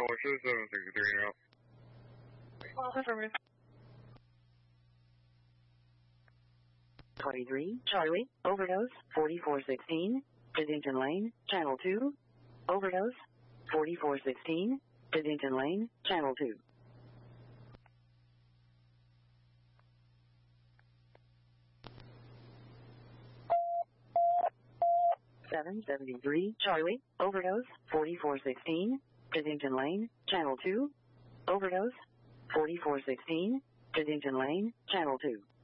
我是763 now. Affirmative. 23, Charlie, overdose, 4416, Paddington Lane, Channel 2. Overdose, 4416, Paddington Lane, Channel 2. 773, Charlie, overdose, 4416, Paddington Lane, Channel 2. Overdose, 4416, Paddington Lane, Channel 2.